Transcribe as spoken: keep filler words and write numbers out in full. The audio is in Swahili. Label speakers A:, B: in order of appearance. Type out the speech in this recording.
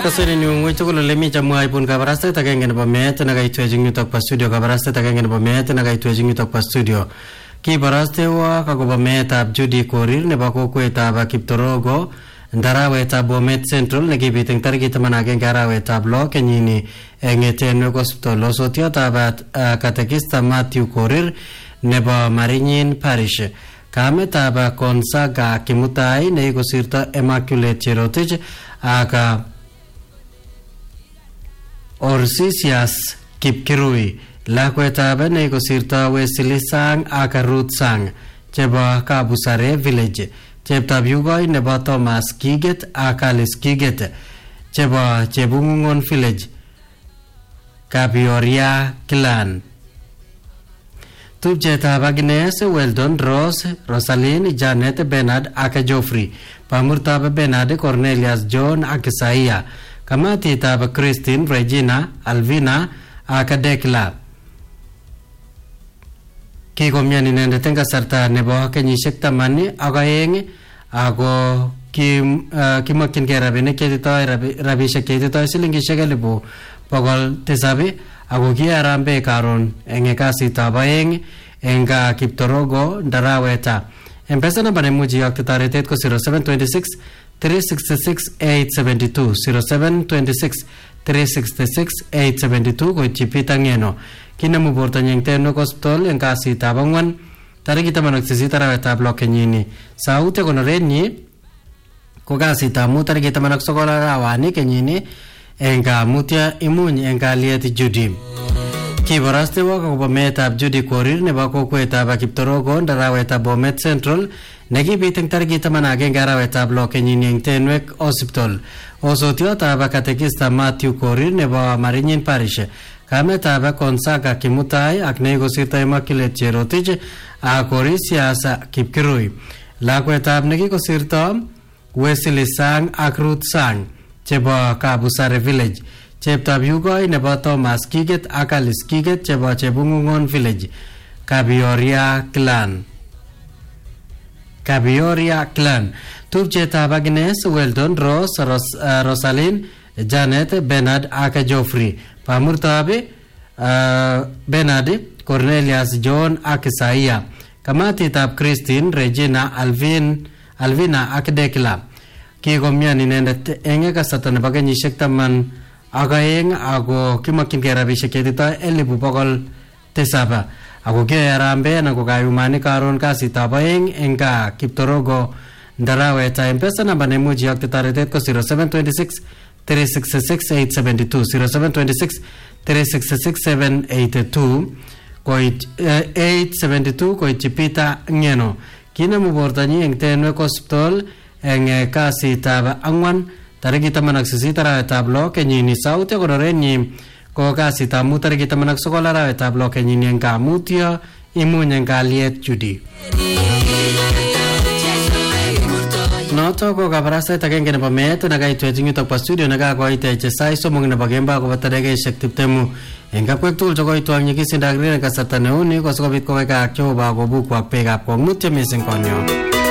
A: kasari ni ngoi chukul le mi chamwa ipun kabarasta takenge nebo met na gaitwe jingi tok pa studio kabarasta takenge nebo met na gaitwe jingi tok pa studio ki baraste wa kagoba met ab Judy Korir nebo kokwet ab Kiptorogo ndarawet ab Bomet Central ne gibiteng tarikit manage ngarawet ab lo kenyini engeten no hospital osotiot ab katekista Matthew Korir nebo Marinyin Parish kamet ab Konsaga Kimutai ne gosirta Immaculate Cherotich aga Orsisias Kipkirui lakwet ab ne gosirta Wesley Sang aga Ruth Sang chebo Kabusare village cheptab Yugoi nebo Thomas Kiget akalis Kiget chebo Chebungungon village Kabioria clan tupchetab Agnes Weldon Rose Rosaline Janet Bernard aka Joffrey pamurtab Bernard Cornelius John Akisaiya kamatitab Christine Regina Alvina aka Dekla kikomyan inendet eng kasarta nebo kenyisiek tamani ak aeng ako kim kimakyingei rabinik chetitoi rabisiek chetitoi silingisiek elipu bokol tisab ako kiarambe karon eng kasitab aeng eng Kiptorogo ndaraweta M-Pesa namba nemuchi yakte taretet ko zero seven two six three six six eight seven two zero seven two six three six six eight seven two ko chipita ngeno kinemu borto nyeng teno hospital eng kasitab angwan tarikit taman ak sisit arawetab lo kenyini saute konorenyi ko kasitab mut tarikit taman ak sokol arawani kenyini eng mutya imuny eng aliet Judy kibaraste wa ko metab Judy Korir nebo kokwetab Kiptorogo ndarawetab Bomet Central nekibiteng tarikit taman ak agenge arawetab lo kenyini eng Tenwek Hospital osotiotab katekista Matthew Korir nebo Marinyin Parish kametab Konsaga Kimutai ak negosirta Immaculate Cherotich ak Orisias Kipkirui lakwetab nekikosirta Wesley Sang ak Ruth Sang chebo Kabusare village cheptab Yugoi nebo Thomas Kiget ak Alice Kiget chebo Chebungungon village Kabioria clan Kabioria clan tupchetab Agnes Weldon Rose Ros, uh, Rosaline Janet Bernard ak Joffrey pamurtab uh, Bernard Cornelius John ak Isaiah kamatitab Christine Regina Alvin Alvina ak Dekla kikomyan inendet eng kasarta nebo kenyisiek taman ak aeng ako kimakyingei rabisiek chetitoi elipu bokol tisab ako kiarambe na kokayumani karon kasitab aeng eng Kiptorogo ndaraweta M-Pesa namba nemuchi yakte taretet ko zero seven two six three six six eight seven two zero seven two six three six six seven eight two koit uh, eight seven two koit chipita ngeno kinemu bortanyi eng Tenwek Hospital eng kasitab angwan tarikit taman ak sisit arawetab lo kenyini saute konorenyi ko kasitab mut tarikit taman ak sokol arawetab lo kenyini eng kamutyo imuny eng aliet Judy noto ko kabarastait agenge nebo meet nakaitwech eng yutok pa studio nakakoitech sait somok nebo kemboi koboto dakikaisiek tiptemu eng kapkwek tugul chekoitwang nyikisindo ak riren kasarta neuni kosikobit kowekak Jehova kobukwak beekab kong'utyo mising konyo.